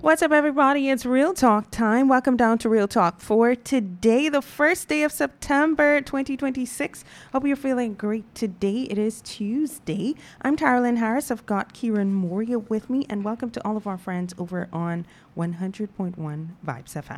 What's up, everybody? It's Real Talk time. Welcome down to Real Talk for today, the first day of September 2026. Hope you're feeling great today. It is Tuesday. I'm Taralyn Harris. I've got Kieran Moria with me, and welcome to all of our friends over on 100.1 Vibes FM.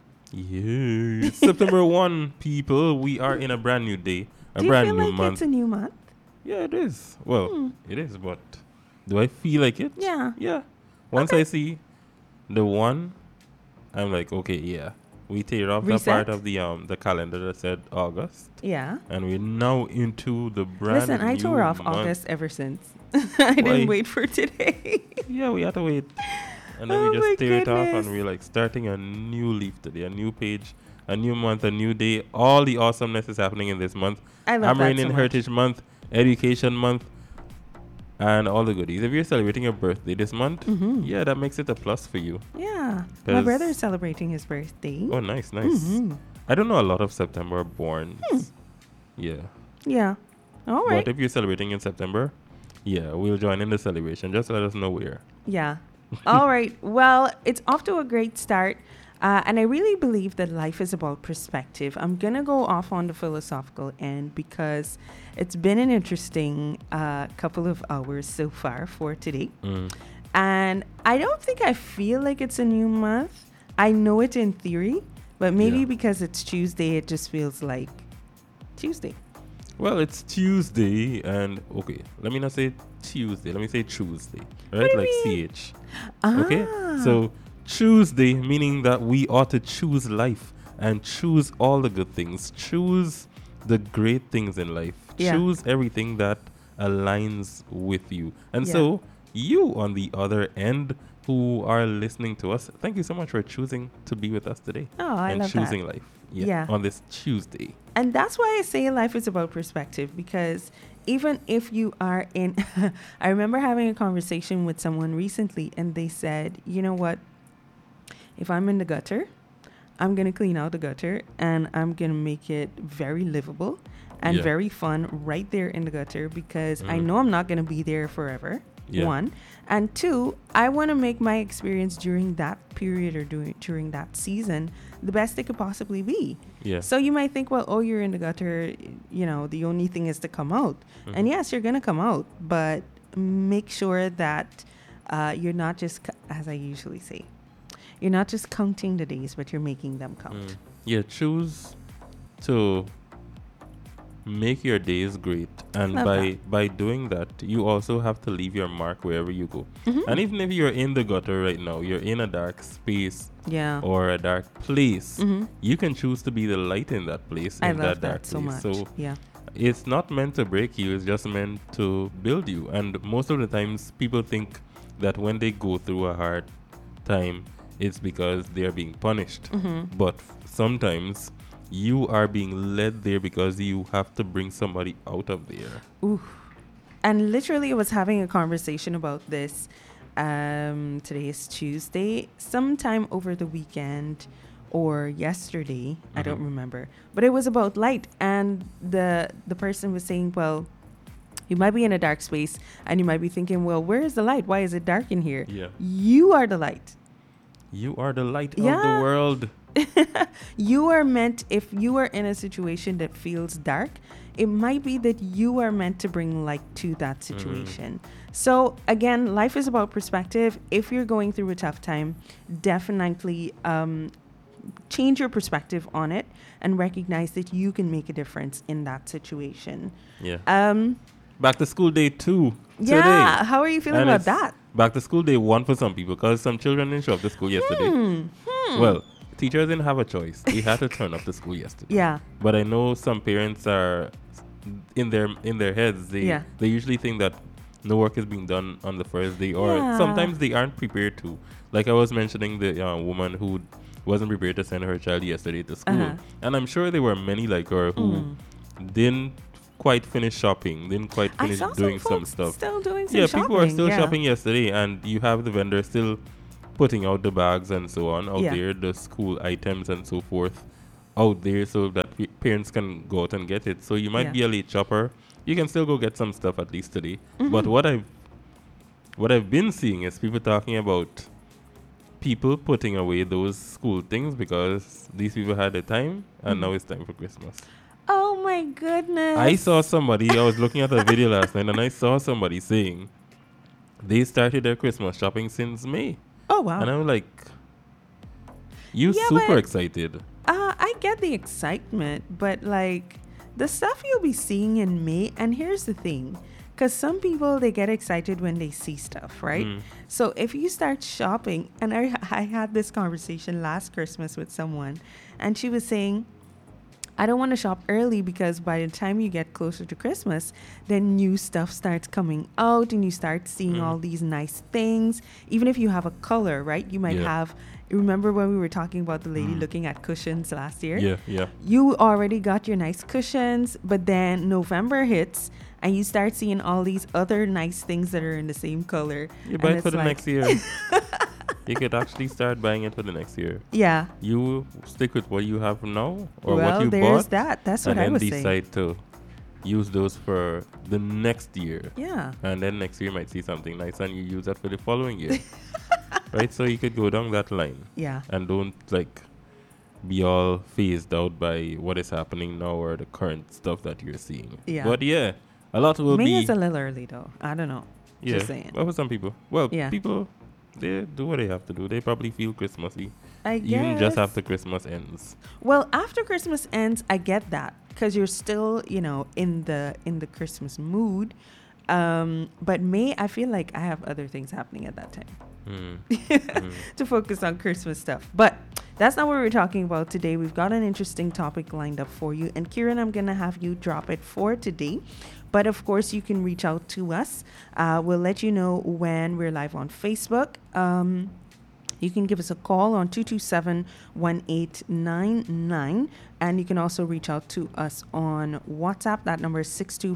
Yeah, it's September 1, people. We are in a brand new day, Do you brand feel new like month. it's a new month? Yeah, it is. Well, it is, but do I feel like it? Yeah. Yeah. Once Okay. I see the one, I'm like, okay, yeah. We tear off Reset? the part of the calendar that said August, Yeah. and we're now into the brand Listen, new I tore off month. August ever since. I didn't wait for today. Yeah, we had to wait. And then Oh we my just tear it off, goodness. and we're like starting a new leaf today, a new page, a new month, a new day. All the awesomeness is happening in this month. I love that so in much. Heritage Month, Education Month, and all the goodies. If you're celebrating your birthday this month, yeah, that makes it a plus for you. Yeah. My 'Cause- brother is celebrating his birthday. Oh, nice. Mhm. I don't know a lot of September borns. Yeah. Yeah. All right. But if you're celebrating in September, yeah, we'll join in the celebration. Just let us know where. Yeah. All right. Well, it's off to a great start. And I really believe that life is about perspective. I'm going to go off on the philosophical end because it's been an interesting couple of hours so far for today. And I don't think I feel like it's a new month. I know it in theory, but maybe Yeah. because it's Tuesday, it just feels like Tuesday. Well, it's Tuesday, and okay, let me not say Tuesday. Let me say Tuesday, right? do you Like mean? CH. Okay, Ah. so Tuesday, meaning that we ought to choose life and choose all the good things, choose the great things in life, Yeah. choose everything that aligns with you. And Yeah. so, you on the other end who are listening to us, thank you so much for choosing to be with us today Oh, I and love that. choosing life. Yeah. On this Tuesday. And that's why I say life is about perspective, because even if you are in, I remember having a conversation with someone recently and they said, you know what, if I'm in the gutter, I'm going to clean out the gutter and I'm going to make it very livable and Yeah. very fun right there in the gutter, because I know I'm not going to be there forever. Yeah. One. And two, I want to make my experience during that period or during that season the best it could possibly be. Yeah. So you might think, well, oh, you're in the gutter, you know, the only thing is to come out. And yes, you're going to come out, but make sure that you're not just, as I usually say, you're not just counting the days, but you're making them count. Yeah, choose to make your days great. And Love by doing that, you also have to leave your mark wherever you go. And even if you're in the gutter right now, you're in a dark space Yeah. or a dark place, you can choose to be the light in that place, I in love that dark that so place. much. So Yeah. it's not meant to break you, it's just meant to build you. And most of the times people think that when they go through a hard time, it's because they're being punished. But sometimes you are being led there because you have to bring somebody out of there. Ooh. And literally, I was having a conversation about this. Today is Tuesday. Sometime over the weekend or yesterday, I don't remember. But it was about light. And the person was saying, well, you might be in a dark space and you might be thinking, well, where is the light? Why is it dark in here? Yeah. You are the light. You are the light of Yeah. the world. You are meant, if you are in a situation that feels dark, it might be that you are meant to bring light to that situation. So again, life is about perspective. If you're going through a tough time, definitely change your perspective on it and recognize that you can make a difference in that situation. Yeah. Back to school day 2 Yeah. today. How are you feeling And about it's that? Back to school day 1 for some people because some children didn't show up to school yesterday. Well, teachers didn't have a choice. They had to turn up to school yesterday. Yeah. But I know some parents are in their heads. They usually think that no work is being done on the first day, or Yeah. sometimes they aren't prepared to. Like I was mentioning the woman who wasn't prepared to send her child yesterday to school, and I'm sure there were many like her who didn't quite finish shopping, didn't quite I finish saw doing some some folks stuff. still doing some Yeah, shopping. people are still Yeah. shopping yesterday, and you have the vendor still putting out the bags and so on out Yeah. there, the school items and so forth out there, so that parents can go out and get it. So you might Yeah. be a late shopper, you can still go get some stuff at least today. But what I've been seeing is people talking about people putting away those school things because these people had the time and now it's time for Christmas. Oh my goodness. I saw somebody, I was looking at a video last night and I saw somebody saying they started their Christmas shopping since May. Oh wow. And I'm like, you Yeah, super but- excited. I get the excitement, but like the stuff you'll be seeing in May, and here's the thing, because some people they get excited when they see stuff, right? Mm. So if you start shopping, and I had this conversation last Christmas with someone, and she was saying, I don't want to shop early because by the time you get closer to Christmas, then new stuff starts coming out and you start seeing all these nice things. Even if you have a color, right? You might Yeah. have. Remember when we were talking about the lady looking at cushions last year? Yeah, yeah. You already got your nice cushions, but then November hits and you start seeing all these other nice things that are in the same color. You and buy it it's for the like- next year. You could actually start buying it for the next year. Yeah. You stick with what you have now or Well, what you there's bought that. That's what and I then was saying. decide to use those for the next year. Yeah. And then next year you might see something nice and you use that for the following year. Right? So you could go down that line Yeah. and don't like be all phased out by what is happening now or the current stuff that you're seeing. Yeah. But yeah, a lot will May be is a little early though. I don't know. yeah. Just saying. Well, for some people. Well, Yeah. people they do what they have to do. They probably feel Christmassy. I guess. Even just after Christmas ends. Well, after Christmas ends, I get that because you're still, in the Christmas mood. But May, I feel like I have other things happening at that time to focus on Christmas stuff. But that's not what we're talking about today. We've got an interesting topic lined up for you. And Kieran, I'm going to have you drop it for today. But of course, you can reach out to us. We'll let you know when we're live on Facebook. You can give us a call on 227-1899. And you can also reach out to us on WhatsApp. That number is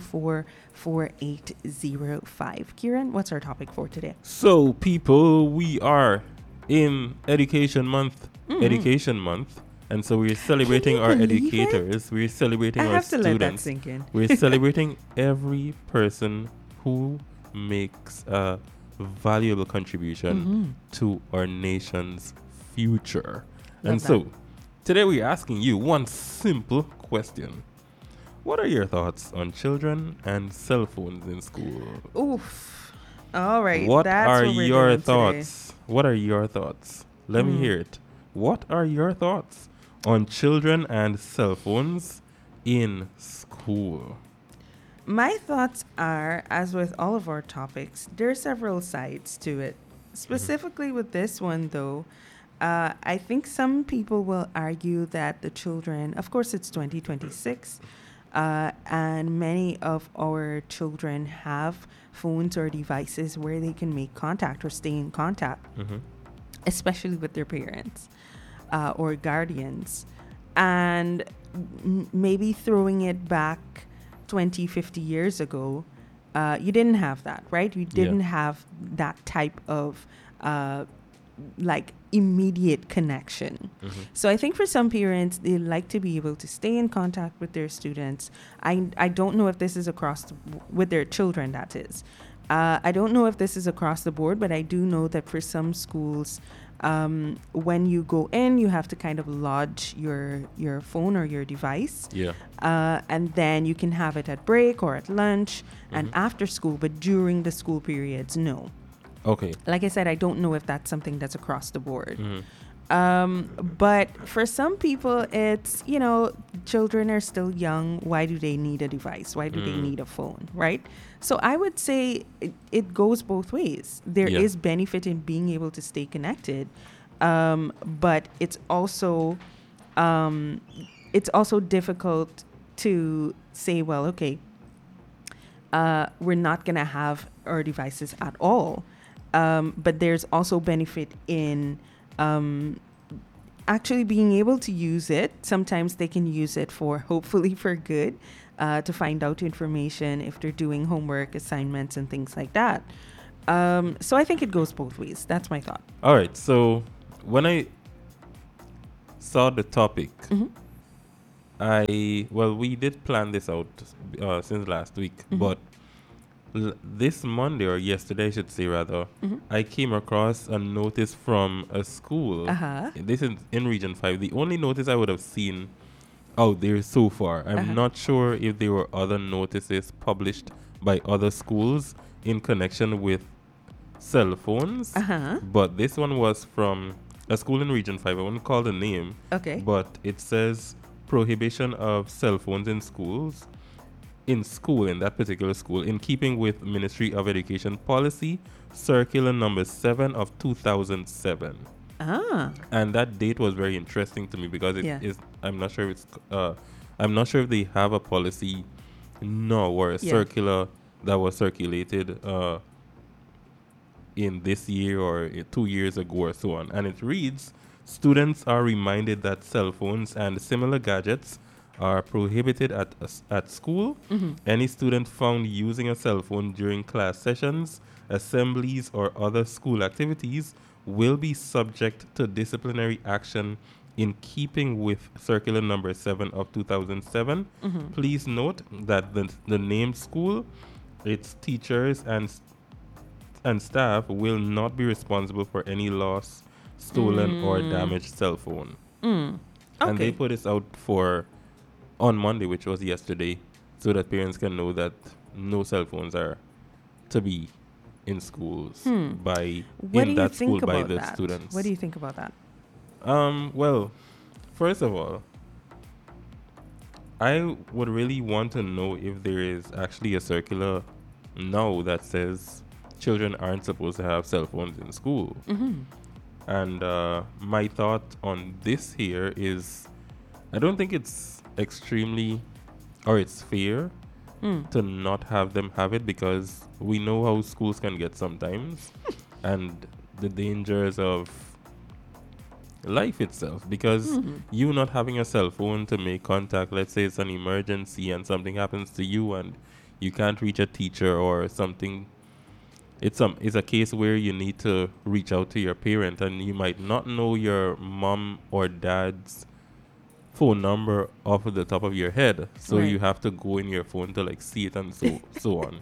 624-4805. Kieran, what's our topic for today? So, people, we are in Education Month. Education Month. And so we're celebrating our believe it? educators. We're celebrating I our have to let that students. sink in. We're celebrating every person who makes a valuable contribution to our nation's future. Love And so, today we're asking you one simple question. What are your thoughts on children and cell phones in school? Oof. All right. What that's are what we're your doing today. thoughts? What are your thoughts? Let me hear it. What are your thoughts on children and cell phones in school? My thoughts are, as with all of our topics, there are several sides to it. Specifically with this one, though, I think some people will argue that the children, of course, it's 2026, and many of our children have phones or devices where they can make contact or stay in contact, especially with their parents or guardians. And maybe throwing it back 20, 50 years ago, you didn't have that, right? You didn't have that type of like immediate connection. So I think for some parents, they like to be able to stay in contact with their students. I don't know if this is with their children, that is. I don't know if this is across the board, but I do know that for some schools, when you go in, you have to kind of lodge your phone or your device. Yeah. And then you can have it at break or at lunch and after school, but during the school periods, no. Okay. Like I said, I don't know if that's something that's across the board. But for some people, it's, children are still young. Why do they need a device? Why do they need a phone, right? So I would say it goes both ways. There is benefit in being able to stay connected, but it's also difficult to say, well, okay, we're not going to have our devices at all. But there's also benefit in actually being able to use it. Sometimes they can use it hopefully for good, to find out information if they're doing homework, assignments, and things like that. So I think it goes both ways. That's my thought. All right. So when I saw the topic, we did plan this out since last week, but this Monday, or yesterday, I should say rather, I came across a notice from a school. Uh-huh. This is in Region 5. The only notice I would have seen out there so far. I'm Uh-huh. not sure if there were other notices published by other schools in connection with cell phones, Uh-huh. but this one was from a school in Region 5. I won't call the name, Okay. but it says prohibition of cell phones in schools. In school, in that particular school, in keeping with Ministry of Education policy, circular number 7 of 2007. Ah. And that date was very interesting to me because it Yeah. is. I'm not sure if it's. I'm not sure if they have a policy no or a Yeah. circular that was circulated in this year or 2 years ago or so on. And it reads: students are reminded that cell phones and similar gadgets are prohibited at school. Any student found using a cell phone during class sessions, assemblies, or other school activities will be subject to disciplinary action in keeping with circular number 7 of 2007. Please note that the named school, its teachers and staff will not be responsible for any lost, stolen, or damaged cell phone. Mm. And they Okay. put this out for on Monday, which was yesterday, so that parents can know that no cell phones are to be in schools by What do in you that school think by about the that? students. What do you think about that? Well, first of all, I would really want to know if there is actually a circular now that says children aren't supposed to have cell phones in school. And my thought on this here is I don't think it's extremely or it's fair to not have them have it, because we know how schools can get sometimes and the dangers of life itself, because you not having a cell phone to make contact, let's say it's an emergency and something happens to you and you can't reach a teacher or something, it's a case where you need to reach out to your parent and you might not know your mom or dad's phone number off of the top of your head, so Right. you have to go in your phone to like see it and so on.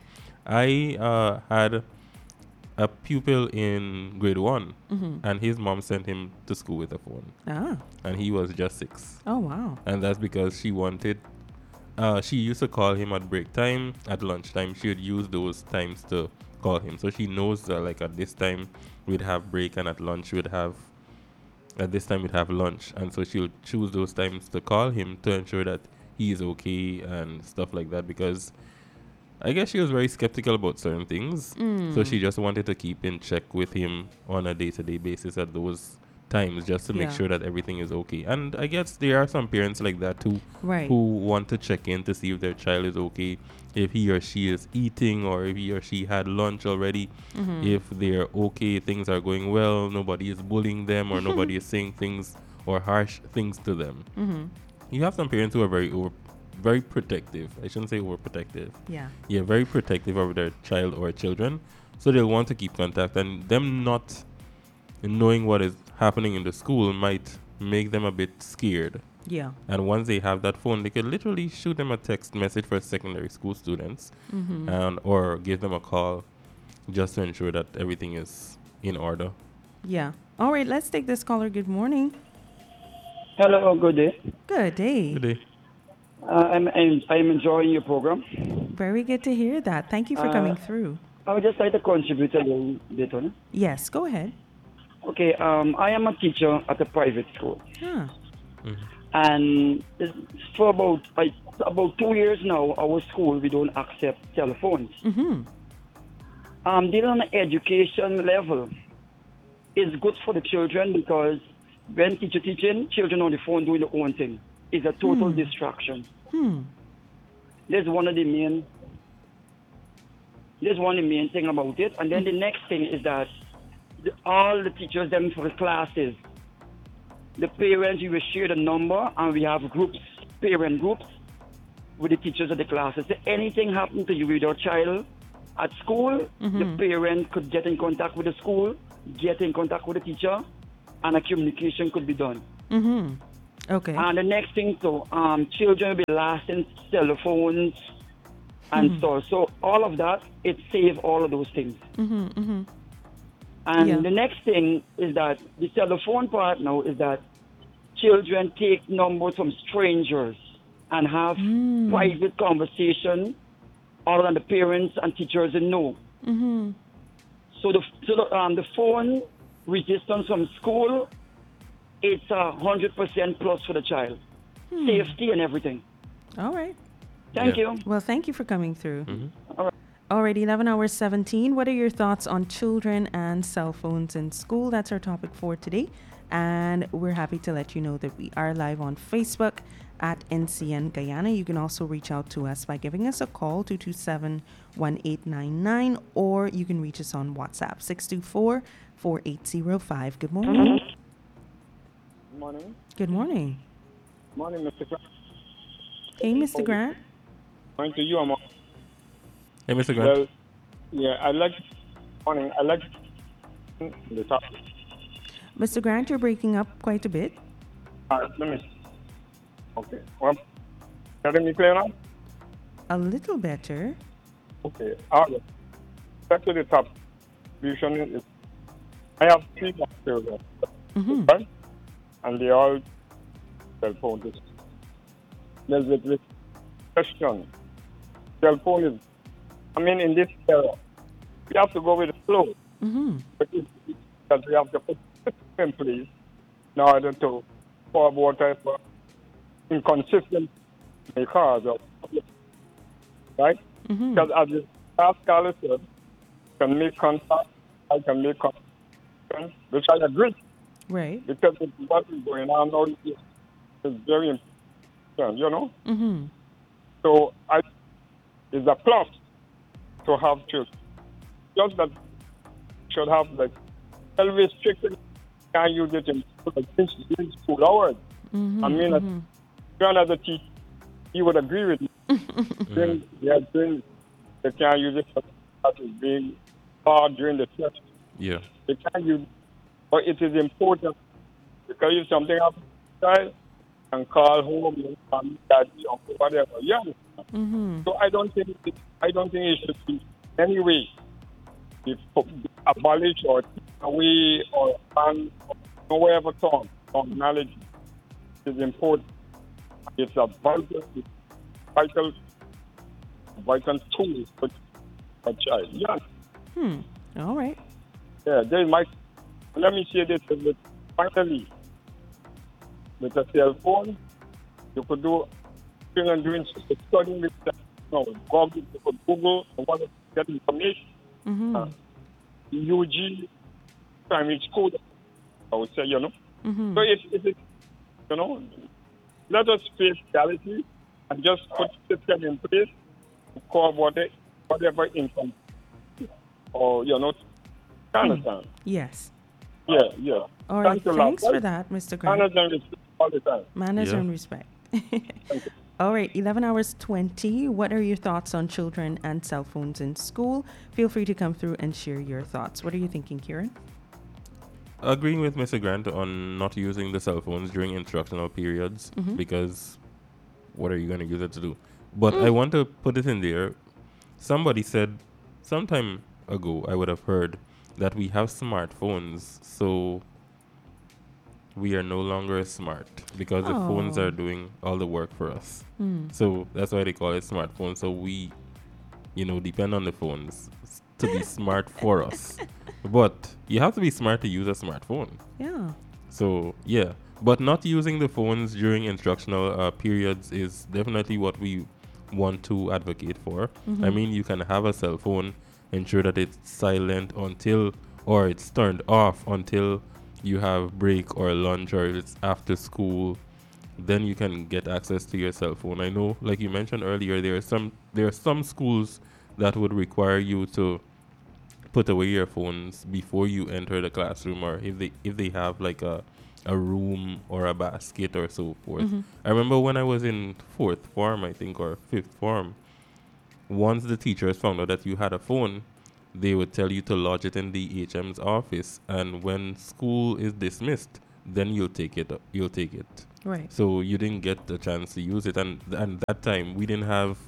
I had a pupil in grade 1 and his mom sent him to school with a phone Ah. and he was just 6, Oh, wow. and that's because she wanted she used to call him at break time, at lunchtime. She would use those times to call him, so she knows that like at this time we'd have break and at lunch we'd have at this time we'd have lunch, and so she'll choose those times to call him to ensure that he is okay and stuff like that, because I guess she was very skeptical about certain things. So she just wanted to keep in check with him on a day-to-day basis at those times, just to make Yeah. sure that everything is okay. And I guess there are some parents like that too, Right. who want to check in to see if their child is okay, if he or she is eating, or if he or she had lunch already, if they're okay, things are going well, nobody is bullying them or nobody is saying things or harsh things to them. You have some parents who are very protective. I shouldn't say overprotective. Yeah. Yeah, very protective of their child or children. So they'll want to keep contact, and them not knowing what is happening in the school might make them a bit scared. Yeah. And once they have that phone, they could literally shoot them a text message for secondary school students, and or give them a call just to ensure that everything is in order. Yeah. All right. Let's take this caller. Good morning. Hello, good day. Good day. Good day. I'm enjoying your program. Very good to hear that. Thank you for coming through. I would just like to contribute a little bit on it. Yes. Go ahead. Okay, I am a teacher at a private school, Huh. and for about 2 years now, our school we don't accept telephones. Dealing on an education level is good for the children, because when teacher teaching, children on the phone doing their own thing is a total distraction. There's one of the main thing about it. And then the next thing is that all the teachers them for the classes, the parents, we will share the number, and we have groups, parent groups, with the teachers of the classes. If anything happened to you with your child at school, the parent could get in contact with the school, get in contact with the teacher, and a communication could be done. Okay. And the next thing, so children will be lasting cell phones and store. So all of that, it save all of those things. Yeah. And the next thing is that the telephone part now is that children take numbers from strangers and have private conversation other than the parents and teachers know. So the phone resistance from school, it's 100% plus for the child. Safety and everything. All right. Thank Yeah. you. Well, thank you for coming through. All right. Alright, 11 hours 17. What are your thoughts on children and cell phones in school? That's our topic for today. And we're happy to let you know that we are live on Facebook at NCN Guyana. You can also reach out to us by giving us a call, 227-1899, or you can reach us on WhatsApp, 624-4805. Good morning. Good morning. Good morning. Morning, Mr. Grant. Hey, Mr. Grant. Morning to you, Amor. Hey, Mr. Grant. Well, yeah, I like the topic. Mr. Grant, you're breaking up quite a bit. Let me. Okay. Well, can me clear now? A little better. Okay. All right. Back to the top. Solution is I have three children, right? And they all cell phone. There's a question. Cell phone is, in this era, we have to go with the flow. But because we have to put system in place in order to forward type of inconsistent cars, right? Because as the last caller said, can make contact, I can make contact, which I agree. Right. Because what is going on now is very important, So it's a plus to have children. Just that should have well restricted, can't use it in school hours. As a teacher, he would agree with me. They can't use it as being hard during the test. Yeah. They can't use it. But it is important because if something happens to the child, and call home, daddy, or whatever. Yeah. So I don't think it should be anyway abolished or taken away or banned or whatever term of knowledge is important. It's a vital tool for a child. Yeah. All right. Yeah. Let me say this finally. With a cell phone, you could do doing studying with Google, you could Google and want to get information. UG, primary school, I would say, So it's let us face reality and just put system in place to call whatever income or, understand? Yes. Yeah. All right. Thanks a lot. Thanks for that, Mr. Grant. Manners and respect all the time. Manners Yeah. and respect. All right, 11 hours 20. What are your thoughts on children and cell phones in school? Feel free to come through and share your thoughts. What are you thinking, Kieran? Agreeing with Mr. Grant on not using the cell phones during instructional periods because what are you going to use it to do? But I want to put it in there. Somebody said some time ago, I would have heard that we have smartphones, so we are no longer smart because the phones are doing all the work for us. So that's why they call it smartphone. So we, depend on the phones to be smart for us. But you have to be smart to use a smartphone. Yeah. So, yeah. But not using the phones during instructional periods is definitely what we want to advocate for. I mean, you can have a cell phone, ensure that it's silent or it's turned off until you have break or lunch or it's after school. Then you can get access to your cell phone. I know, like you mentioned earlier, there are some schools that would require you to put away your phones before you enter the classroom, or if they have like a room or a basket or so forth. I remember when I was in 4th form, I think, or 5th form, once the teachers found out that you had a phone, they would tell you to lodge it in the HM's office, and when school is dismissed, then you'll take it. Right. So you didn't get the chance to use it, and that time we didn't have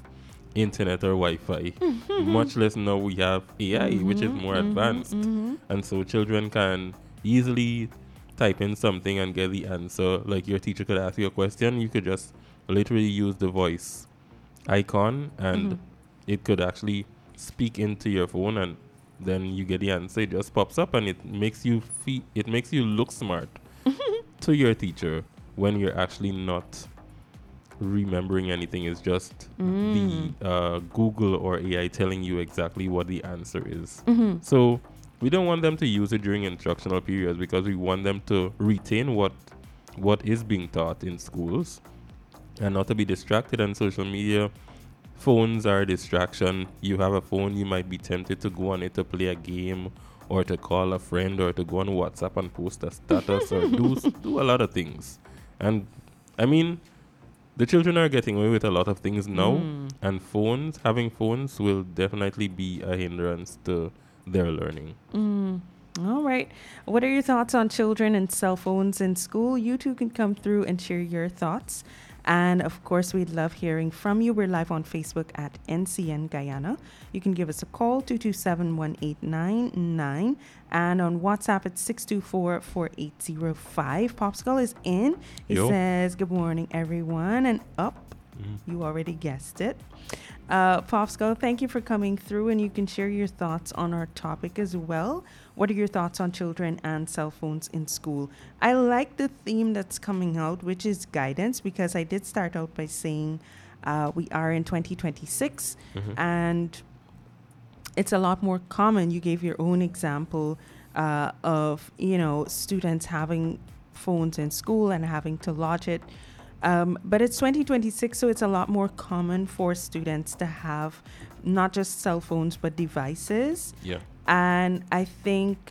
internet or Wi-Fi. Much less now we have AI, which is more advanced. And so children can easily type in something and get the answer. Like your teacher could ask you a question, you could just literally use the voice icon and it could actually speak into your phone, and then you get the answer. It just pops up and it makes you look smart to your teacher when you're actually not remembering anything. It's just the Google or AI telling you exactly what the answer is. So we don't want them to use it during instructional periods because we want them to retain what is being taught in schools and not to be distracted. And social media, phones are a distraction. You have a phone, you might be tempted to go on it to play a game or to call a friend or to go on WhatsApp and post a status or do a lot of things. And I mean, the children are getting away with a lot of things now, and having phones will definitely be a hindrance to their learning. All right. What are your thoughts on children and cell phones in school? You too can come through and share your thoughts. And of course, we'd love hearing from you. We're live on Facebook at NCN Guyana. You can give us a call, 227-1899. And on WhatsApp, it's 624-4805. Popsicle is in. He says, good morning, everyone. And up, you already guessed it. Popsicle, thank you for coming through. And you can share your thoughts on our topic as well. What are your thoughts on children and cell phones in school? I like the theme that's coming out, which is guidance, because I did start out by saying we are in 2026 and it's a lot more common. You gave your own example of, students having phones in school and having to lodge it. But it's 2026, so it's a lot more common for students to have not just cell phones, but devices. Yeah. And I think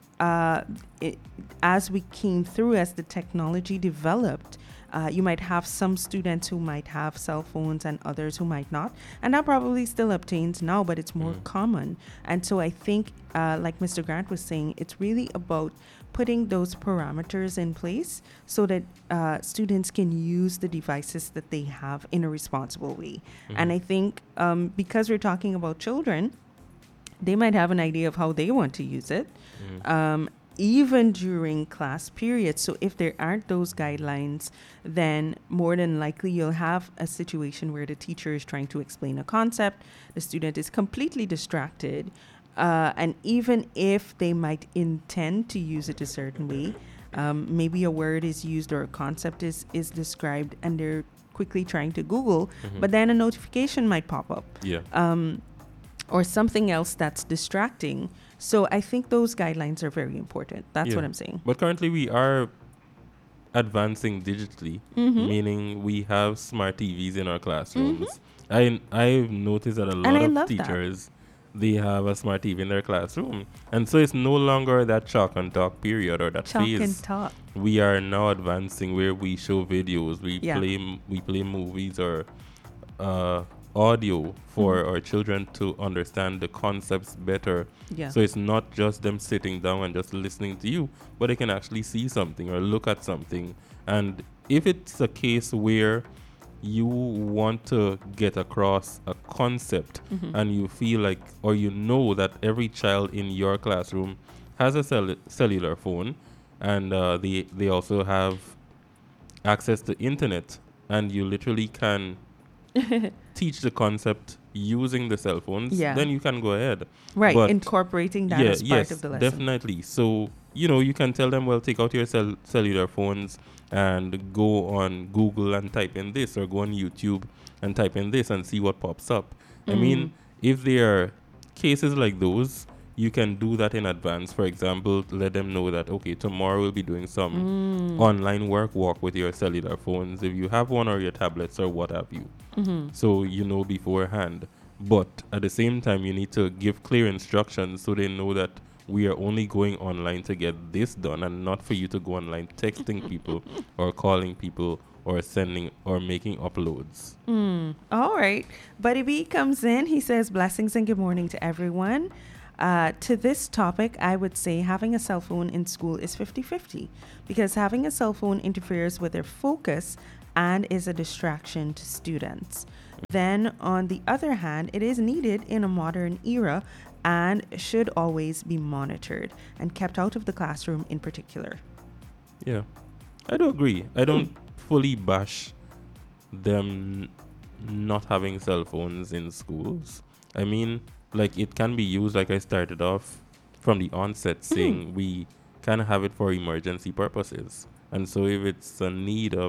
as we came through, as the technology developed, you might have some students who might have cell phones and others who might not. And that probably still obtains now, but it's more common. And so I think, like Mr. Grant was saying, it's really about putting those parameters in place so that students can use the devices that they have in a responsible way. And I think because we're talking about children, they might have an idea of how they want to use it, even during class periods. So if there aren't those guidelines, then more than likely you'll have a situation where the teacher is trying to explain a concept, the student is completely distracted, and even if they might intend to use it a certain way, maybe a word is used or a concept is described and they're quickly trying to Google, but then a notification might pop up. Or something else that's distracting. So I think those guidelines are very important. That's what I'm saying. But currently we are advancing digitally, meaning we have smart TVs in our classrooms. I've noticed that a lot of teachers, they have a smart TV in their classroom. And so it's no longer that chalk and talk period or that phase. Chalk and talk. We are now advancing where we show videos, we play movies or audio for our children to understand the concepts better. So it's not just them sitting down and just listening to you, but they can actually see something or look at something. And if it's a case where you want to get across a concept and you feel like, or you know that every child in your classroom has a cellular phone and they also have access to internet, and you literally can teach the concept using the cell phones, then you can go ahead. Right, but incorporating that as part of the lesson. Definitely. So, you can tell them, well, take out your cellular phones and go on Google and type in this, or go on YouTube and type in this and see what pops up. I mean, if there are cases like those, you can do that in advance. For example, let them know that, okay, tomorrow we'll be doing some online walk with your cellular phones, if you have one, or your tablets or what have you. So you know beforehand. But at the same time, you need to give clear instructions so they know that we are only going online to get this done, and not for you to go online texting people or calling people or sending or making uploads. All right. Buddy B comes in. He says, blessings and good morning to everyone. To this topic, I would say having a cell phone in school is 50-50 because having a cell phone interferes with their focus and is a distraction to students. Then, on the other hand, it is needed in a modern era and should always be monitored and kept out of the classroom in particular. Yeah, I do agree. I don't fully bash them not having cell phones in schools. I mean, like it can be used, like I started off from the onset saying we can have it for emergency purposes. And so if it's a need of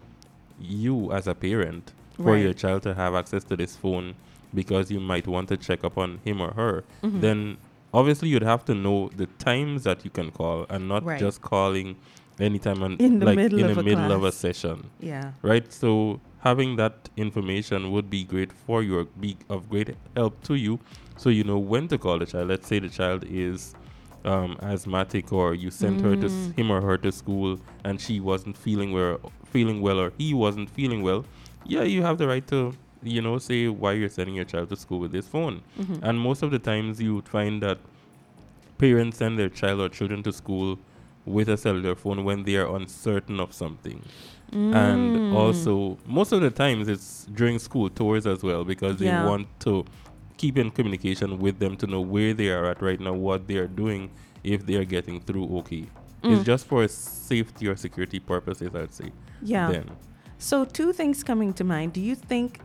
you as a parent for your child to have access to this phone because you might want to check up on him or her, then obviously you'd have to know the times that you can call and not just calling anytime in the like middle in of the a middle of a class. session. Yeah. Right? So having that information would be great for you, or be of great help to you, so you know when to call the child. Let's say the child is asthmatic, or you sent her to him or her to school, and she wasn't feeling well, or he wasn't feeling well. Yeah, you have the right to say why you're sending your child to school with this phone. And most of the times you would find that parents send their child or children to school with a cellular phone when they are uncertain of something. And also, most of the times it's during school tours as well, because they want to keep in communication with them to know where they are at right now, what they are doing, if they are getting through okay. It's just for safety or security purposes, I'd say. Yeah. Then. So two things coming to mind. Do you think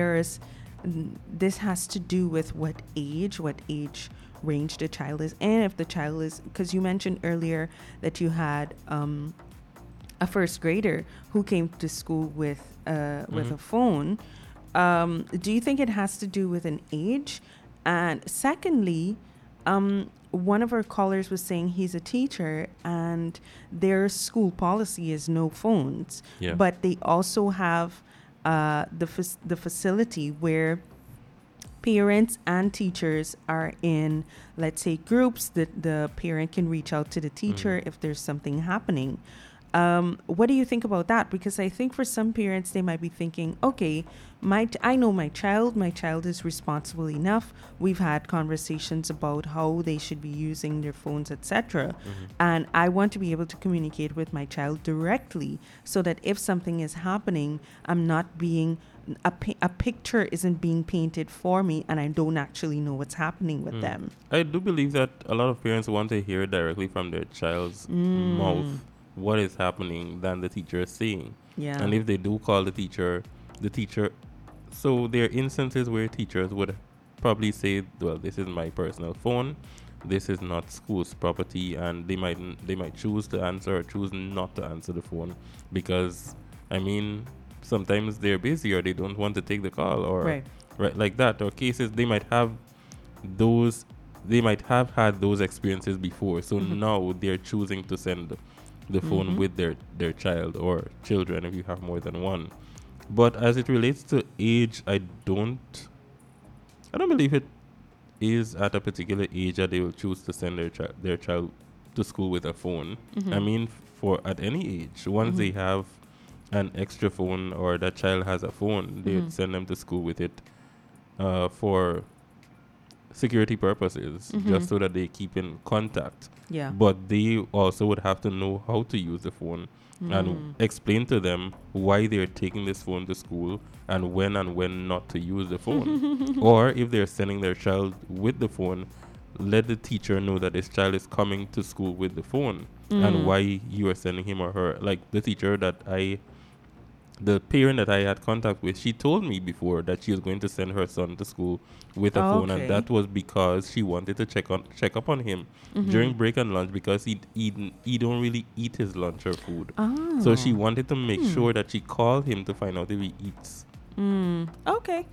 this has to do with what age range the child is, and if the child is, because you mentioned earlier that you had a first grader who came to school with a phone. Do you think it has to do with an age? And secondly, one of our callers was saying he's a teacher and their school policy is no phones, but they also have the facility where parents and teachers are in, let's say, groups that the parent can reach out to the teacher if there's something happening. What do you think about that? Because I think for some parents, they might be thinking, okay, I know my child is responsible enough. We've had conversations about how they should be using their phones, etc. And I want to be able to communicate with my child directly so that if something is happening, I'm not being, a picture isn't being painted for me and I don't actually know what's happening with them. I do believe that a lot of parents want to hear directly from their child's mouth what is happening than the teacher is saying. Yeah. And if they do call the teacher, so there are instances where teachers would probably say, well, this is my personal phone, this is not school's property, and they might choose to answer or choose not to answer the phone because, I mean, sometimes they're busy or they don't want to take the call, or right like that, or cases they might have had those experiences before, so now they're choosing to send the phone with their child or children if you have more than one. But as it relates to age, I don't believe it is at a particular age that they will choose to send their child to school with a phone. I mean, for at any age, once they have an extra phone or that child has a phone, they would send them to school with it for security purposes, just so that they keep in contact. Yeah. But they also would have to know how to use the phone and explain to them why they're taking this phone to school and when not to use the phone. Or if they're sending their child with the phone, let the teacher know that this child is coming to school with the phone and why you are sending him or her. Like the parent that I had contact with, she told me before that she was going to send her son to school with a phone, and that was because she wanted to check up on him during break and lunch, because he don't really eat his lunch or food. So she wanted to make sure that she called him to find out if he eats. Okay.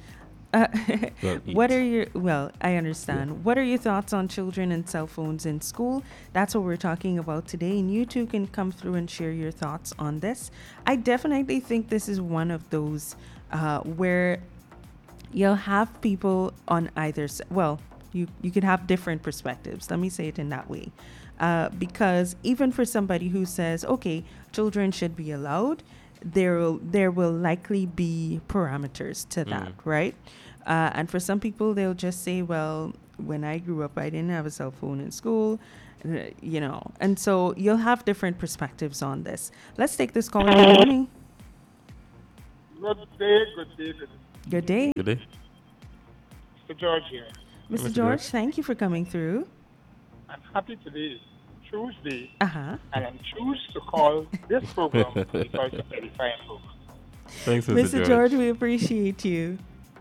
I understand. Yeah. What are your thoughts on children and cell phones in school? That's what we're talking about today, and you too can come through and share your thoughts on this. I definitely think this is one of those where you'll have people on either side. Well, you could have different perspectives. Let me say it in that way. Because even for somebody who says, okay, children should be allowed, there will likely be parameters to that, right? And for some people, they'll just say, well, when I grew up, I didn't have a cell phone in school, and so you'll have different perspectives on this. Let's take this call. Good morning. Good day, good day, good day. Good day. Good day. Mr. George here. Mr. Mr. George, George. thank you for coming through. I'm happy today, Tuesday, Uh-huh. and I'm choose to call this program because it's a fine program. Thanks, Mr. George, we appreciate you.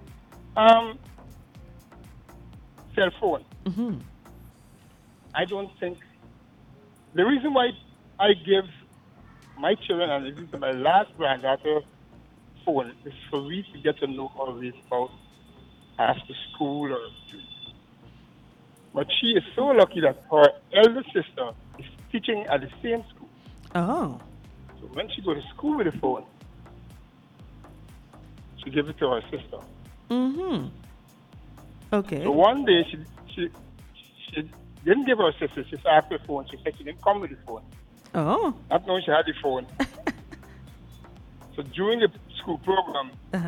Cell phone. Mm-hmm. I don't think the reason why I give my children and even my last granddaughter phone is for me to get to know always about after school or. But she is so lucky that her elder sister is teaching at the same school. Oh. So when she goes to school with the phone, she gives it to her sister. Mm-hmm. Okay. So one day she didn't give her sister. She asked the phone. She said she didn't come with the phone. Oh. Not knowing she had the phone. So during the school program, Uh-huh.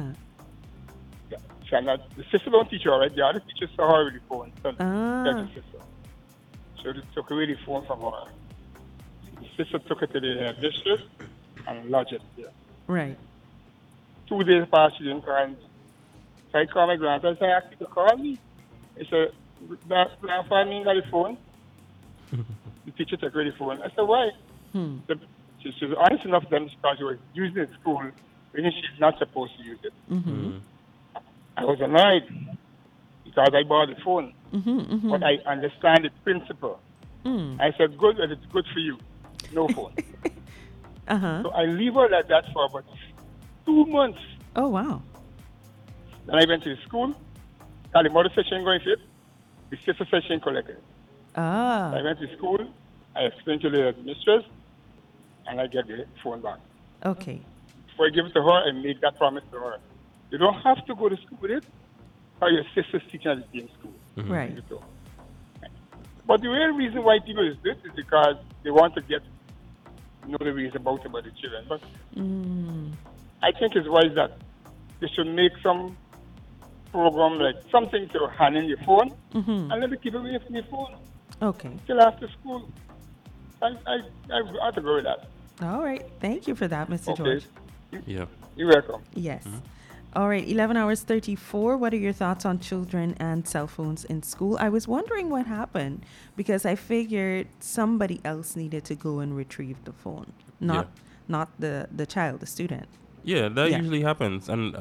the sister don't teach her, right? The other teacher saw her with the phone. So Ah. the sister. So they took away the phone from her. The sister took it to the district and lodged it there. Right. 2 days passed, she didn't call. So I called my grandpa. I said, I asked you to call me. He said, grandpa didn't got the phone. The teacher took away the phone. I said, why? She was honest enough then because she was using it in school when she's not supposed to use it. Mm-hmm. I was annoyed because I bought the phone. Mm-hmm. Mm-hmm. But I understand the principle. Mm. I said, good, and it's good for you. No phone. Uh-huh. So I leave her like that for about 2 months. Oh, wow. Then I went to the school. And the mother said she ain't going fit. The sister said she ain't collect it. Ah. I went to school. I explained to the mistress. And I get the phone back. Okay. Before I give it to her, I made that promise to her. You don't have to go to school with it. Or your sister's teaching at the same school. Right. But the real reason why people is this is because they want to know the reason about the children. But I think it's wise that they should make some program like something to hand in your phone and let the keep away from your phone Okay. till after school. I have to go with that. All right. Thank you for that, Mr. Okay. George. Yeah. You're welcome. Yes. All right. 11 hours 34. What are your thoughts on children and cell phones in school? I was wondering what happened because I figured somebody else needed to go and retrieve the phone, not the child, the student. Yeah, that Yeah. usually happens. And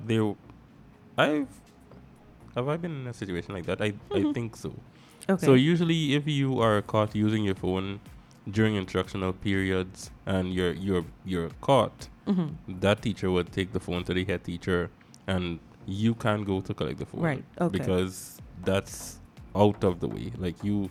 have I been in a situation like that? I think so. Okay. So usually if you are caught using your phone during instructional periods and you're caught, that teacher would take the phone to the head teacher and you can't go to collect the phone. Right, okay. Because that's out of the way. Like you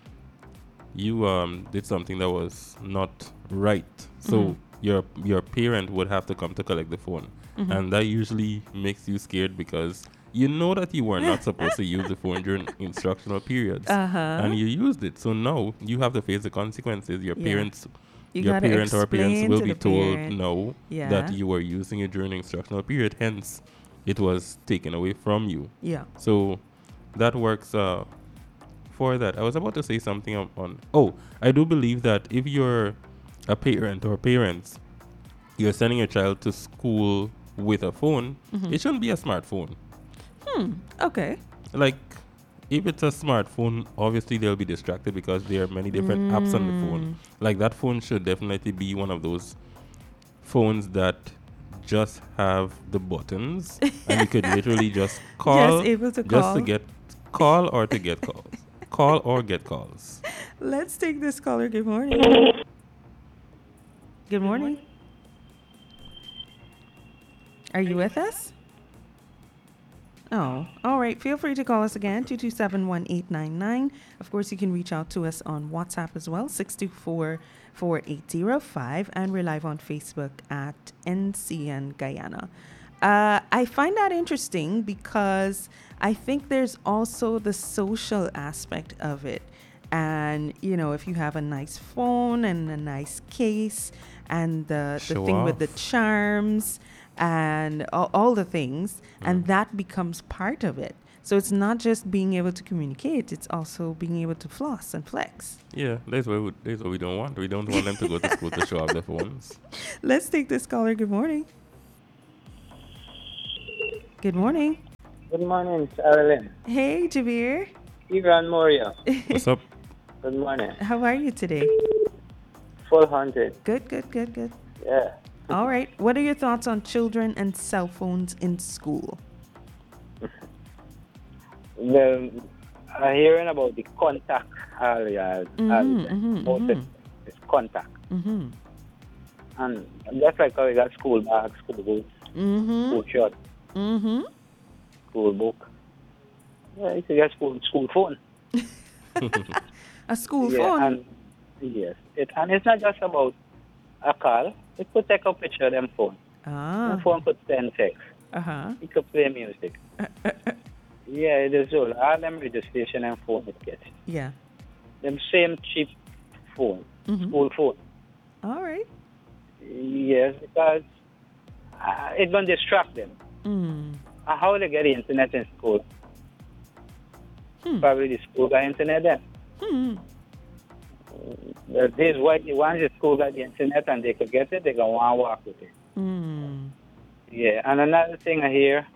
did something that was not right. So your parent would have to come to collect the phone. And that usually makes you scared because you know that you were not supposed to use the phone during instructional periods. And you used it. So now you have to face the consequences. Your parents You your gotta parent or parents explain will to be the told parent. no Yeah. that you were using it during instructional period. Hence, it was taken away from you. Yeah. So that works for that. I was about to say something on. Oh, I do believe that if you're a parent or parents, you're sending your child to school with a phone, it shouldn't be a smartphone. Okay. Like, if it's a smartphone, obviously they'll be distracted because there are many different apps on the phone. Like, that phone should definitely be one of those phones that just have the buttons and you could literally just call, Just able to just call. to get call or to get calls. Call or get calls. Let's take this caller. Good morning. Good morning. Are you with us? Oh, all right. Feel free to call us again, 227-1899. Of course, you can reach out to us on WhatsApp as well, 624-4805. And we're live on Facebook at NCN Guyana. I find that interesting because I think there's also the social aspect of it. And, you know, if you have a nice phone and a nice case and the Show thing with the off. charms and all the things, and that becomes part of it. So it's not just being able to communicate, it's also being able to floss and flex. Yeah, that's what we don't want. We don't want them to go to school to show off their phones. Let's take this caller. Good morning. Good morning. Good morning, Carolyn. Hey, Javier. Ivan Moria. What's up? Good morning. How are you today? Full hunted. Good, good, good, good. Yeah. All right. What are your thoughts on children and cell phones in school? Well, I'm hearing about the contact areas. It's contact. Mm-hmm. And that's like how we got school bags, school books, Mm-hmm. school shirts, Mm-hmm. school book. Yeah, you can get school phone. A school Yeah, phone. and yes. And it's not just about a call. It could take a picture of them phone. The phone could send text. Uh-huh. It could play music. Yeah, it is all them registration and phone it gets. Yeah. Them same cheap phone, school phone. All right. Yes, because it's going to distract them. How they get the internet in school? Probably the school got internet then. There's once the school got the internet and they could get it, they going to want to walk with it. Yeah, and another thing I hear,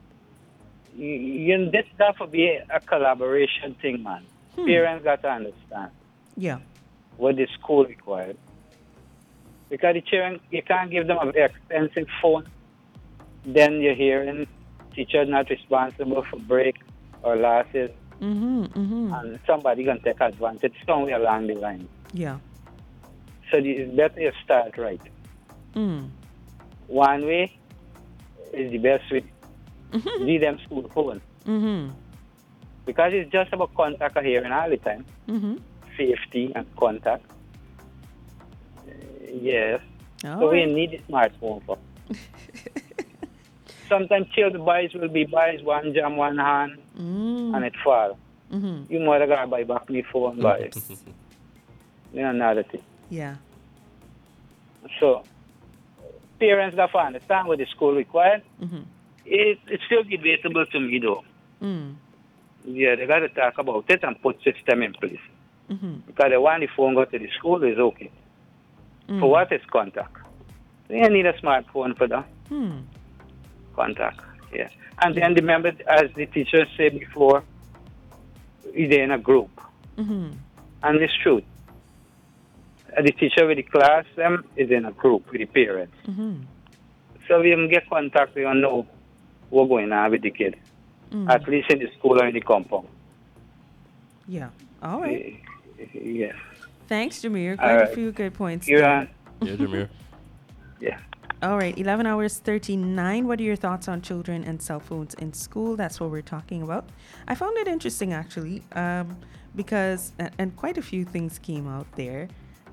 this got to be a collaboration thing, man. Parents got to understand Yeah. what the school required. Because the children, you can't give them an expensive phone. Then you're hearing teachers not responsible for break or losses. And somebody going to take advantage somewhere along the line. Yeah. So it's better you start right. One way is the best way. Give them school phone. Because it's just about contact here and all the time. Safety and contact. Yes. So we need a smartphone for. Sometimes children buys one jam one hand and it fall. You mother gotta buy back me phone buy. Another thing. Yeah. So parents got to understand what the school required. It's still debatable to me though. Yeah, they got to talk about it and put system in place. Because the one the phone go to the school is okay. For what is contact? You need a smartphone for that. Contact, yeah. And then remember, as the teacher said before, they're in a group. And it's true. The teacher with the class them is in a group with the parents. So we can get contact, we don't know what's going on with the kid. At least in the school or in the compound. Yeah. All right. Yeah. Thanks, Jameer. Quite a few good points. Yeah, Jameer. Yeah. All right, 11 hours 39. What are your thoughts on children and cell phones in school? That's what we're talking about. I found it interesting, actually, because, and quite a few things came out there.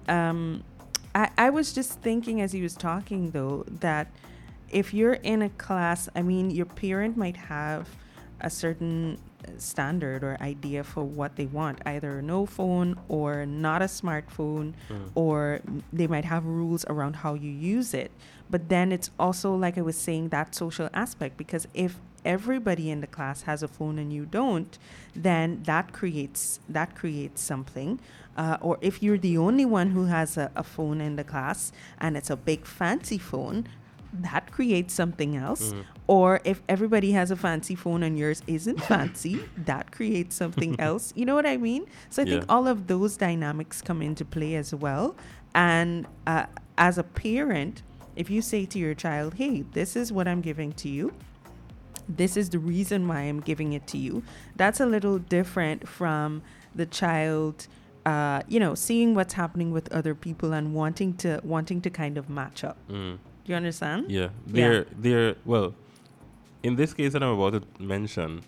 I was just thinking as he was talking, though, that if you're in a class, I mean, your parent might have a certain standard or idea for what they want, either no phone or not a smartphone, or they might have rules around how you use it. But then it's also, like I was saying, that social aspect, because if everybody in the class has a phone and you don't, then that creates something. Or if you're the only one who has a phone in the class and it's a big fancy phone, that creates something else. Or if everybody has a fancy phone and yours isn't fancy, that creates something else. You know what I mean? So I think all of those dynamics come into play as well. And as a parent, if you say to your child, hey, this is what I'm giving to you, this is the reason why I'm giving it to you, that's a little different from the child seeing what's happening with other people and wanting to kind of match up. Do you understand? Yeah. They're well, in this case that I'm about to mention,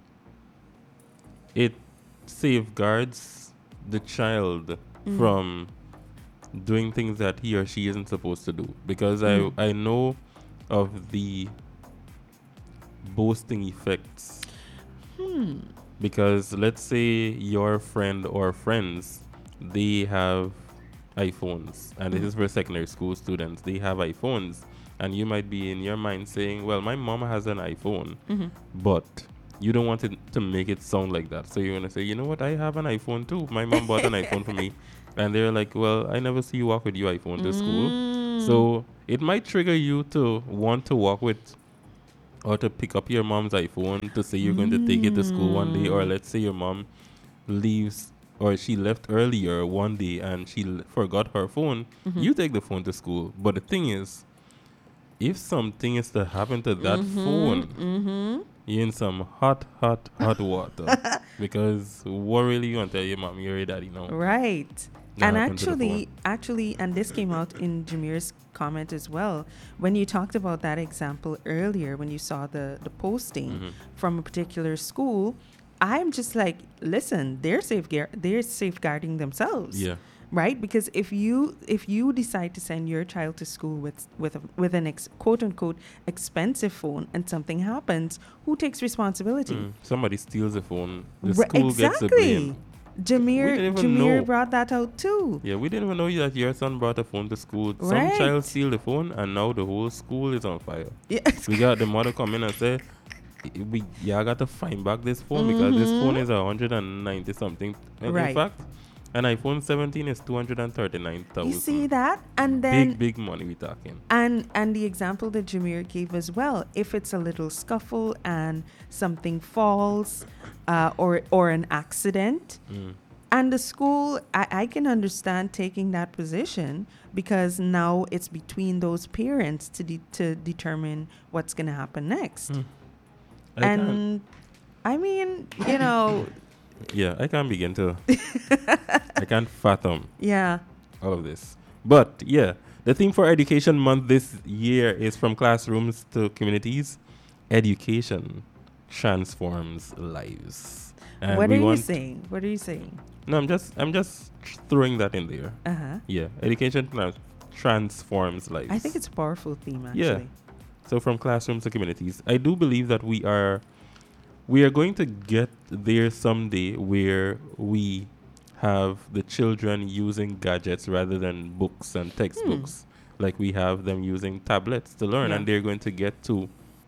it safeguards the child from doing things that he or she isn't supposed to do. Because I know of the boasting effects. Because let's say your friend or friends, they have iPhones, and this is for secondary school students. They have iPhones, and you might be in your mind saying, well, my mom has an iPhone, but you don't want it to make it sound like that. So you're going to say, you know what, I have an iPhone too. My mom bought an iPhone for me. And they're like, well, I never see you walk with your iPhone to school. So it might trigger you to want to walk with or to pick up your mom's iPhone to say you're going to take it to school one day. Or let's say your mom leaves or she left earlier one day and she forgot her phone. You take the phone to school. But the thing is, if something is to happen to that phone, you're in some hot water. Because what really you want to tell your mom? You're your daddy now. Right. That And happened to the actually, and this came out in Jameer's comment as well, when you talked about that example earlier, when you saw the posting from a particular school, I'm just like, listen, they're safeguarding themselves. Yeah. Right? Because if you decide to send your child to school with an quote unquote expensive phone and something happens, who takes responsibility? Somebody steals the phone. The school gets the blame. Jameer brought that out too. Yeah, we didn't even know that your son brought a phone to school. Right. Some child steal the phone and now the whole school is on fire. Yeah. We got the mother come in and say, I got to find back this phone because this phone is 190 something. And Right. in fact, an iPhone 17 is 239,000. You see that? And then big money we talking. And the example that Jameer gave as well, if it's a little scuffle and something falls or an accident, and the school, I can understand taking that position because now it's between those parents to determine what's going to happen next. I mean, you know... Yeah, I can't begin to... I can't fathom all of this. But, yeah, the theme for Education Month this year is From Classrooms to Communities. Education transforms lives. And What are you saying? No, I'm just throwing that in there. Yeah, education transforms lives. I think it's a powerful theme, actually. Yeah. So from classrooms to communities, I do believe that we are going to get there someday where we have the children using gadgets rather than books and textbooks. Like we have them using tablets to learn, and they're going to get to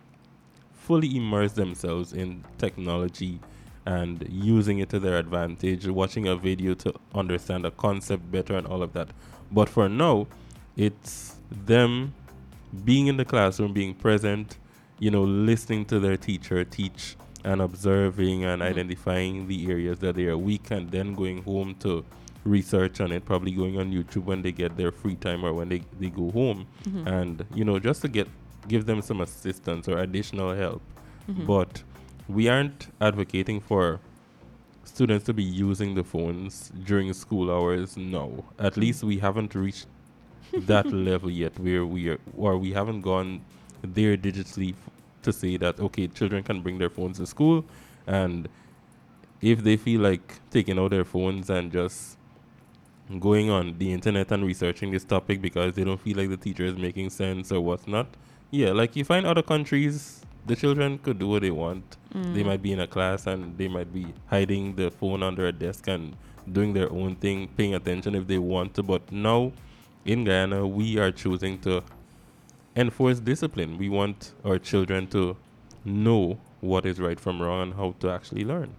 fully immerse themselves in technology and using it to their advantage, watching a video to understand a concept better and all of that. But for now, it's them being in the classroom, being present, listening to their teacher teach and observing and identifying the areas that they are weak, and then going home to research on it, probably going on YouTube when they get their free time or when they go home. And, just to give them some assistance or additional help. But we aren't advocating for students to be using the phones during school hours. No, at least we haven't reached that level yet where we haven't gone there digitally to say that, okay, children can bring their phones to school, and if they feel like taking out their phones and just going on the internet and researching this topic because they don't feel like the teacher is making sense or what's not. Yeah, like you find other countries, the children could do what they want. They might be in a class and they might be hiding the phone under a desk and doing their own thing, paying attention if they want to. But now in Guyana, we are choosing to enforce discipline. We want our children to know what is right from wrong and how to actually learn.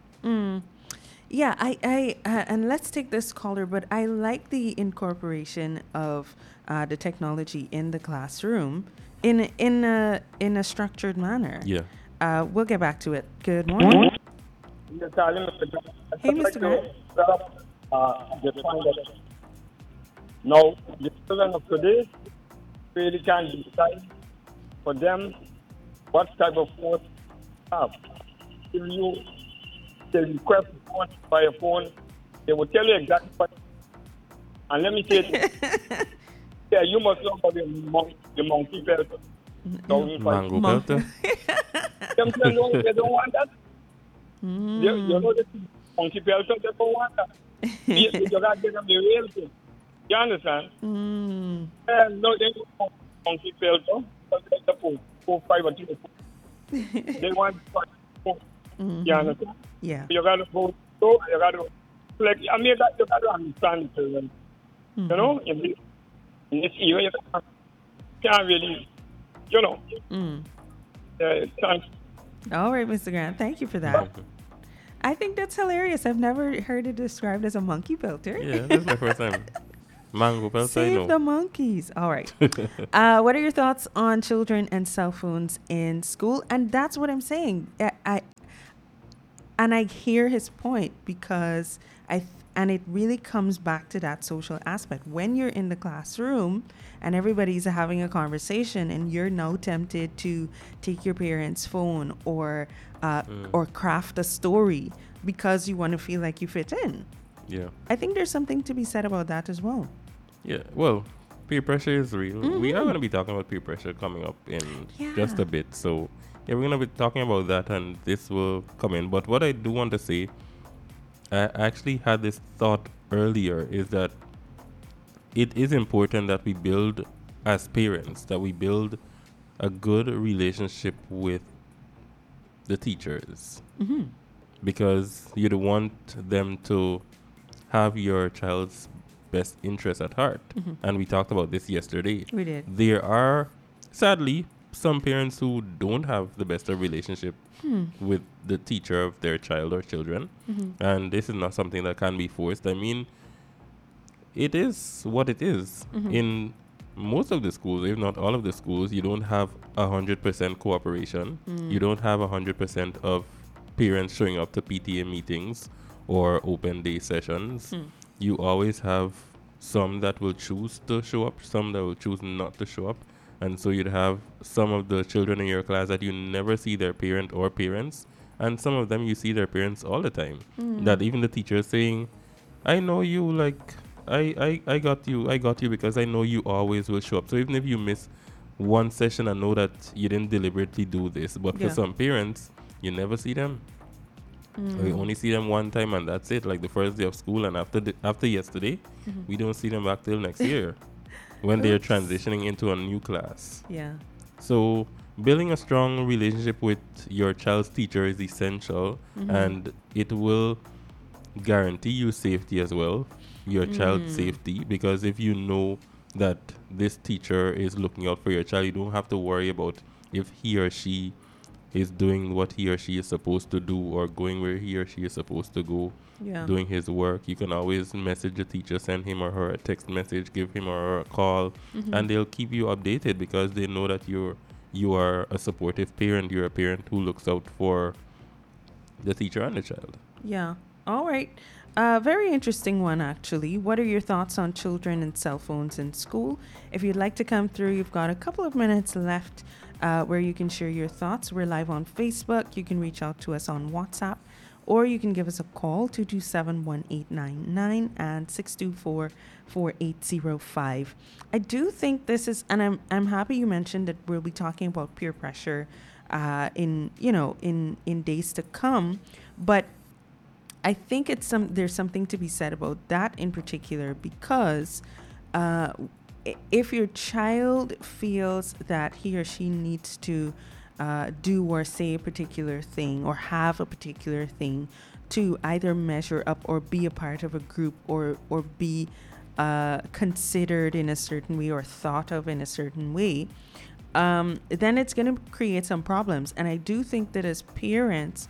Yeah, I and let's take this caller, but I like the incorporation of the technology in the classroom in a structured manner. Yeah. We'll get back to it. Good morning. Hey, Mr. Grant. No, the children of today really can decide for them what type of phone to have. If you request a phone, buy a phone, they will tell you exactly what. And let me say it. Yeah, you must know about the monkey pelter. Mango pelter? They don't want that. You know the monkey pelter, they don't want that. You got to get them the real thing. You understand? No, they don't want monkey pelter. They want 4, 5, or 2. They want 4. You understand? Yeah. You got to go, so you got to, like, I mean, you got to understand the children. You know, in this era, you can't really, can't All right, Mr. Grant. Thank you for that. I think that's hilarious. I've never heard it described as a monkey pelter. Yeah, this is my first time. Mango pelter, Save the monkeys. All right. What are your thoughts on children and cell phones in school? And that's what I'm saying. I hear his point because and it really comes back to that social aspect. When you're in the classroom and everybody's having a conversation and you're now tempted to take your parent's phone or craft a story because you want to feel like you fit in. Yeah. I think there's something to be said about that as well. Yeah, well, peer pressure is real. We are going to be talking about peer pressure coming up in just a bit. So, yeah, we're going to be talking about that and this will come in. But what I do want to say, I actually had this thought earlier, is that it is important that we build, as parents, that we build a good relationship with the teachers. Mm-hmm. Because you'd want them to have your child's best interest at heart. Mm-hmm. And we talked about this yesterday. We did. There are, sadly, some parents who don't have the best of relationship with the teacher of their child or children. Mm-hmm. And this is not something that can be forced. I mean, it is what it is. Mm-hmm. In most of the schools, if not all of the schools, you don't have 100% cooperation. You don't have 100% of parents showing up to PTA meetings or open day sessions. You always have some that will choose to show up, some that will choose not to show up. And so you'd have some of the children in your class that you never see their parent or parents, and some of them you see their parents all the time. That even the teacher is saying, I know you, like, I got you because I know you always will show up. So even if you miss one session, I know that you didn't deliberately do this. But for some parents, you never see them. We only see them one time and that's it, like the first day of school, and after yesterday, we don't see them back till next year when they're transitioning into a new class. Yeah. So building a strong relationship with your child's teacher is essential, and it will guarantee you safety as well, your child's safety, because if you know that this teacher is looking out for your child, you don't have to worry about if he or she is doing what he or she is supposed to do or going where he or she is supposed to go, doing his work. You can always message the teacher, send him or her a text message, give him or her a call, and they'll keep you updated because they know that you are a supportive parent. You're a parent who looks out for the teacher and the child. Yeah. All right. Very interesting one, actually. What are your thoughts on children and cell phones in school? If you'd like to come through, you've got a couple of minutes left where you can share your thoughts. We're live on Facebook. You can reach out to us on WhatsApp, or you can give us a call, 227-1899 and 624-4805. I do think this is, and I'm happy you mentioned that we'll be talking about peer pressure in days to come, but I think there's something to be said about that in particular, because if your child feels that he or she needs to do or say a particular thing or have a particular thing to either measure up or be a part of a group or be considered in a certain way or thought of in a certain way, then it's going to create some problems. And I do think that as parents,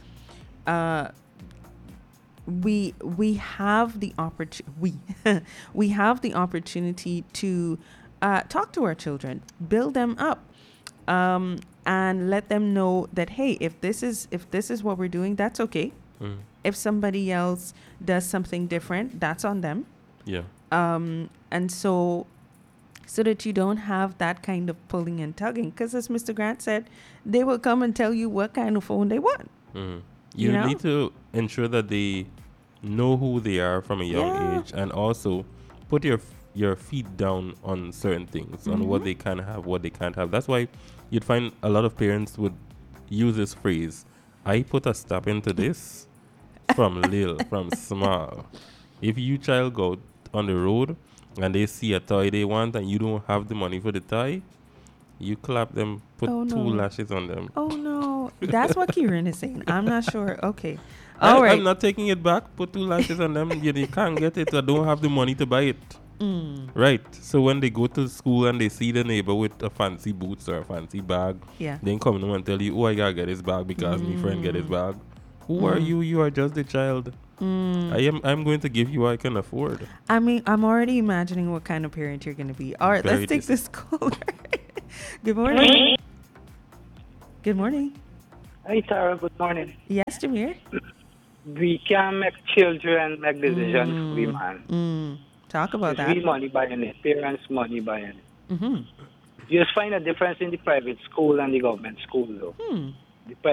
we have the we have the opportunity to talk to our children, build them up, and let them know that, hey, if this is what we're doing, that's okay. If somebody else does something different, that's on them. Yeah. And so that you don't have that kind of pulling and tugging, because as Mr. Grant said, they will come and tell you what kind of phone they want. You need to ensure that they know who they are from a young age, and also put your feet down on certain things, on what they can have, what they can't have. That's why you'd find a lot of parents would use this phrase, I put a stop into this from little, from small. If you child go on the road and they see a toy they want and you don't have the money for the toy, you clap them, put 2 lashes on them. Oh no, that's what Kieran is saying. I'm not sure. Okay. All right. I'm not taking it back. Put 2 lashes on them. You can't get it. I don't have the money to buy it. Right. So when they go to school and they see the neighbor with a fancy boots or a fancy bag, Yeah. they come home and tell you, oh, I gotta get his bag because my friend get his bag. Who are you? You are just a child. I'm going to give you what I can afford. I mean, I'm already imagining what kind of parent you're going to be. All right, Very let's take this caller. Good morning. Good morning. Hi, Tara. Good morning. Yes, Jameer. We can make children make decisions for we, man. Talk about It's that. we money buying it. Parents money buying it. Mm-hmm. You just find a difference in the private school and the government school, though. The